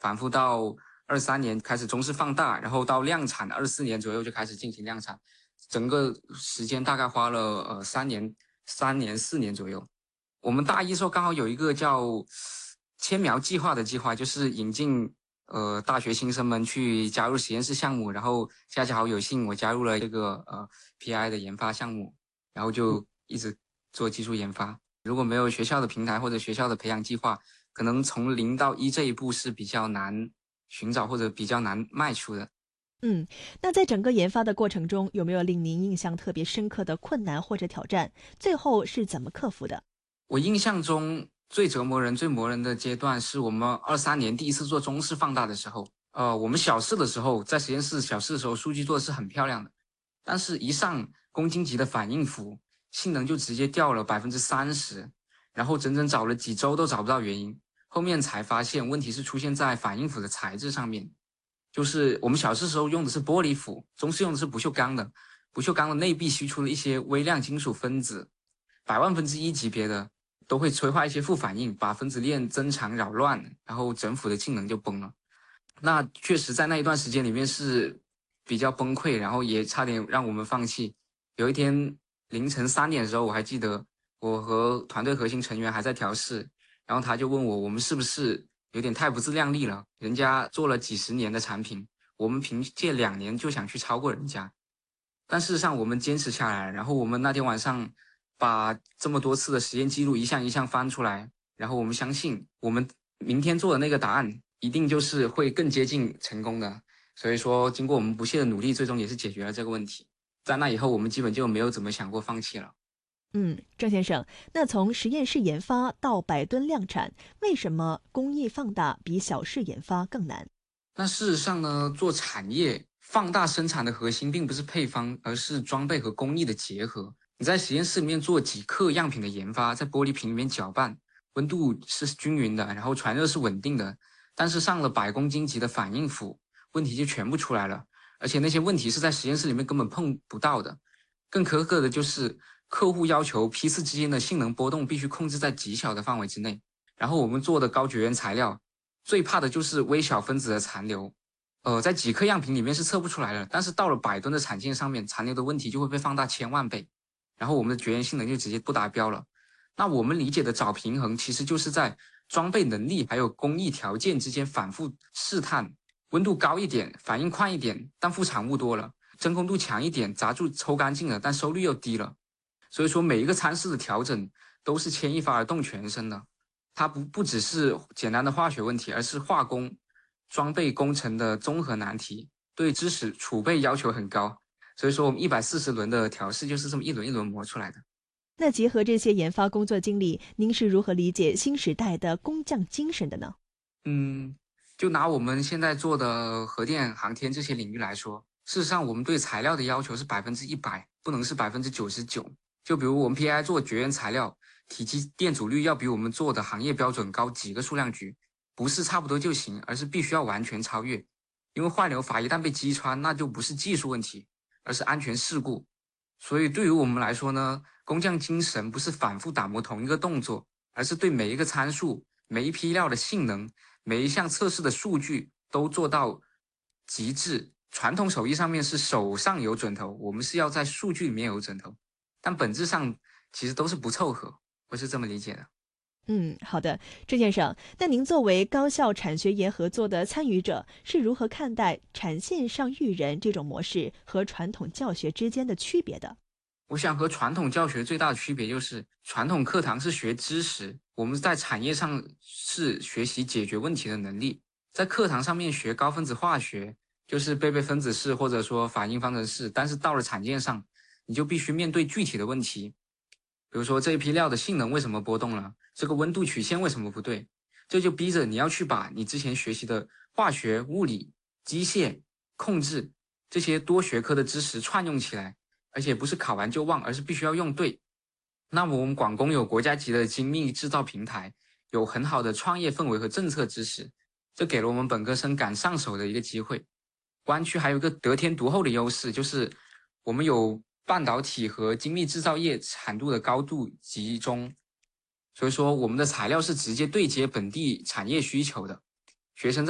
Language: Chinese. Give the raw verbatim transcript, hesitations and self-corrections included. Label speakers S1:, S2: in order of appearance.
S1: 反复到二三年开始中试放大，然后到量产二四年左右就开始进行量产，整个时间大概花了呃三年、三年四年左右。我们大一时候刚好有一个叫千苗计划的计划，就是引进呃大学新生们去加入实验室项目，然后恰恰好有幸我加入了这个呃 P I 的研发项目，然后就一直做技术研发。如果没有学校的平台或者学校的培养计划，可能从零到一这一步是比较难寻找或者比较难迈出的。
S2: 嗯，那在整个研发的过程中，有没有令您印象特别深刻的困难或者挑战？最后是怎么克服的？
S1: 我印象中最折磨人、最磨人的阶段是我们二三年第一次做中试放大的时候。呃，我们小试的时候，在实验室小试的时候，数据做的是很漂亮的，但是一上公斤级的反应符，性能就直接掉了百分之三十，然后整整找了几周都找不到原因。后面才发现问题是出现在反应符的材质上面，就是我们小试时候用的是玻璃符，中试用的是不锈钢的，不锈钢的内壁析出了一些微量金属分子，百万分之一级别的都会催化一些负反应，把分子链增长扰乱，然后整辅的性能就崩了。那确实在那一段时间里面是比较崩溃，然后也差点让我们放弃。有一天凌晨三点的时候，我还记得我和团队核心成员还在调试，然后他就问我，我们是不是有点太不自量力了？人家做了几十年的产品，我们凭借两年就想去超过人家。但事实上我们坚持下来，然后我们那天晚上把这么多次的实验记录一项一项翻出来，然后我们相信我们明天做的那个答案一定就是会更接近成功的。所以说经过我们不懈的努力，最终也是解决了这个问题。在那以后我们基本就没有怎么想过放弃了。
S2: 嗯，郑先生，那从实验室研发到百吨量产，为什么工艺放大比小试研发更难？
S1: 那事实上呢，做产业放大生产的核心并不是配方，而是装备和工艺的结合。你在实验室里面做几克样品的研发，在玻璃瓶里面搅拌，温度是均匀的，然后传热是稳定的，但是上了百公斤级的反应符，问题就全部出来了。而且那些问题是在实验室里面根本碰不到的。更苛刻的就是客户要求批次之间的性能波动必须控制在极小的范围之内。然后我们做的高绝缘材料，最怕的就是微小分子的残留。呃，在几克样品里面是测不出来的，但是到了百吨的产线上面，残留的问题就会被放大千万倍，然后我们的绝缘性能就直接不达标了。那我们理解的找平衡，其实就是在装备能力还有工艺条件之间反复试探，温度高一点，反应快一点，但副产物多了；真空度强一点，砸铸抽干净了，但收率又低了。所以说每一个参数的调整都是牵一发而动全身的，它不不只是简单的化学问题，而是化工、装备工程的综合难题，对知识储备要求很高。所以说我们一百四十轮的调试就是这么一轮一轮磨出来的。
S2: 那结合这些研发工作经历，您是如何理解新时代的工匠精神的呢？
S1: 嗯，就拿我们现在做的核电、航天这些领域来说，事实上我们对材料的要求是百分之一百，不能是百分之九十九。就比如我们 P I 做绝缘材料，体积电阻率要比我们做的行业标准高几个数量级，不是差不多就行，而是必须要完全超越。因为坏流阀一旦被击穿，那就不是技术问题，而是安全事故。所以对于我们来说呢，工匠精神不是反复打磨同一个动作，而是对每一个参数、每一批料的性能、每一项测试的数据都做到极致。传统手艺上面是手上有准头，我们是要在数据里面有准头，但本质上其实都是不凑合，我是这么理解的。
S2: 嗯，好的，郑先生，那您作为高校产学研合作的参与者，是如何看待产线上育人这种模式和传统教学之间的区别的？
S1: 我想和传统教学最大的区别就是，传统课堂是学知识，我们在产业上是学习解决问题的能力。在课堂上面学高分子化学，就是背背分子式或者说反应方程式，但是到了产线上，你就必须面对具体的问题，比如说这一批料的性能为什么波动了，这个温度曲线为什么不对，这就逼着你要去把你之前学习的化学、物理、机械、控制这些多学科的知识串用起来。而且不是考完就忘，而是必须要用对。那么我们广工有国家级的精密制造平台，有很好的创业氛围和政策支持，这给了我们本科生赶上手的一个机会。湾区还有一个得天独厚的优势，就是我们有半导体和精密制造业产度的高度集中，所以说我们的材料是直接对接本地产业需求的。学生在